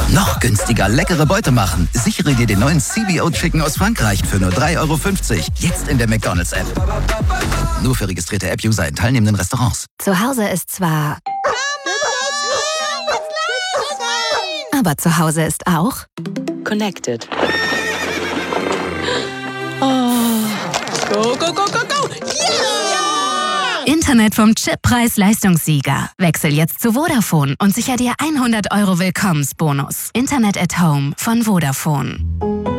Noch günstiger leckere Beute machen. Sichere dir den neuen CBO Chicken aus Frankreich für nur 3,50 €. Jetzt in der McDonald's-App. Nur für registrierte App-User in teilnehmenden Restaurants. Zu Hause ist zwar... Aber zu Hause ist auch... Connected. Oh. Go, go, go, go, go! Yeah! Internet vom Chip-Preis-Leistungssieger. Wechsel jetzt zu Vodafone und sicher dir 100 € Willkommensbonus. Internet at Home von Vodafone.